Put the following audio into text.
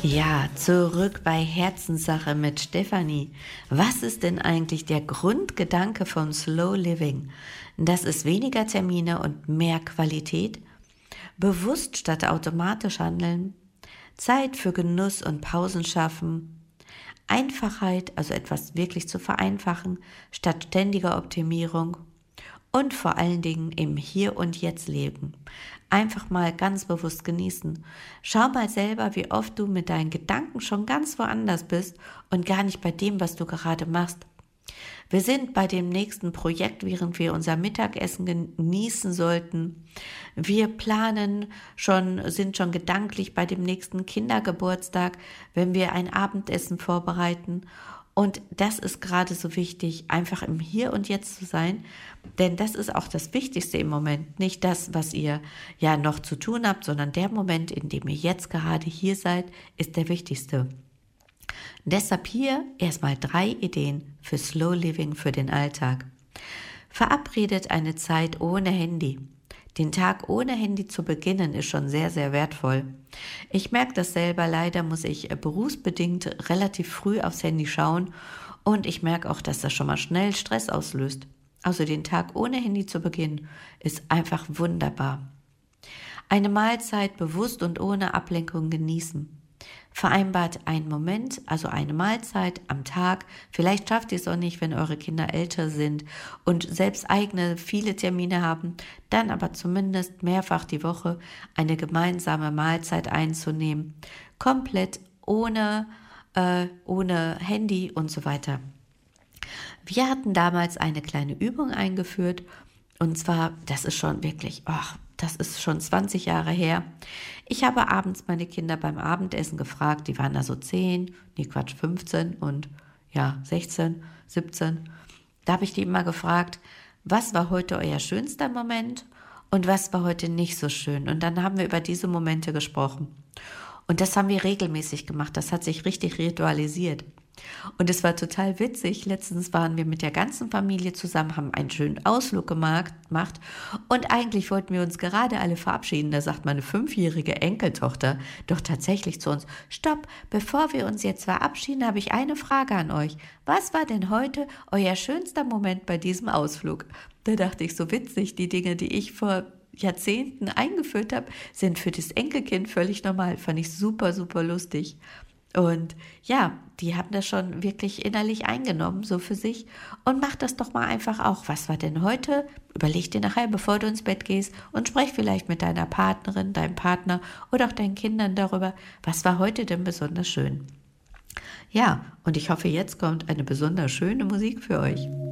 Ja, zurück bei Herzenssache mit Stefanie. Was ist denn eigentlich der Grundgedanke von Slow Living? Das ist weniger Termine und mehr Qualität, bewusst statt automatisch handeln, Zeit für Genuss und Pausen schaffen, Einfachheit, also etwas wirklich zu vereinfachen, statt ständiger Optimierung und vor allen Dingen im Hier und Jetzt leben. Einfach mal ganz bewusst genießen. Schau mal selber, wie oft du mit deinen Gedanken schon ganz woanders bist und gar nicht bei dem, was du gerade machst. Wir sind bei dem nächsten Projekt, während wir unser Mittagessen genießen sollten. Wir sind schon gedanklich bei dem nächsten Kindergeburtstag, wenn wir ein Abendessen vorbereiten. Und das ist gerade so wichtig, einfach im Hier und Jetzt zu sein, denn das ist auch das Wichtigste im Moment. Nicht das, was ihr ja noch zu tun habt, sondern der Moment, in dem ihr jetzt gerade hier seid, ist der wichtigste. Deshalb hier erstmal 3 Ideen für Slow Living für den Alltag. Verabredet eine Zeit ohne Handy. Den Tag ohne Handy zu beginnen ist schon sehr, sehr wertvoll. Ich merke das selber, leider muss ich berufsbedingt relativ früh aufs Handy schauen und ich merke auch, dass das schon mal schnell Stress auslöst. Also den Tag ohne Handy zu beginnen ist einfach wunderbar. Eine Mahlzeit bewusst und ohne Ablenkung genießen. Vereinbart einen Moment, also eine Mahlzeit am Tag. Vielleicht schafft ihr es auch nicht, wenn eure Kinder älter sind und selbst eigene viele Termine haben, dann aber zumindest mehrfach die Woche eine gemeinsame Mahlzeit einzunehmen. Komplett ohne Handy und so weiter. Wir hatten damals eine kleine Übung eingeführt und zwar, das ist schon 20 Jahre her. Ich habe abends meine Kinder beim Abendessen gefragt, die waren da so 15 und 16, 17. Da habe ich die immer gefragt, was war heute euer schönster Moment und was war heute nicht so schön? Und dann haben wir über diese Momente gesprochen. Und das haben wir regelmäßig gemacht, das hat sich richtig ritualisiert. Und es war total witzig. Letztens waren wir mit der ganzen Familie zusammen, haben einen schönen Ausflug gemacht und eigentlich wollten wir uns gerade alle verabschieden. Da sagt meine 5-jährige Enkeltochter doch tatsächlich zu uns: Stopp, bevor wir uns jetzt verabschieden, habe ich eine Frage an euch. Was war denn heute euer schönster Moment bei diesem Ausflug? Da dachte ich, so witzig, die Dinge, die ich vor Jahrzehnten eingeführt habe, sind für das Enkelkind völlig normal. Fand ich super, super lustig. Und ja, die haben das schon wirklich innerlich eingenommen, so für sich. Und mach das doch mal einfach auch. Was war denn heute? Überleg dir nachher, bevor du ins Bett gehst und sprech vielleicht mit deiner Partnerin, deinem Partner oder auch deinen Kindern darüber, was war heute denn besonders schön? Ja, und ich hoffe, jetzt kommt eine besonders schöne Musik für euch.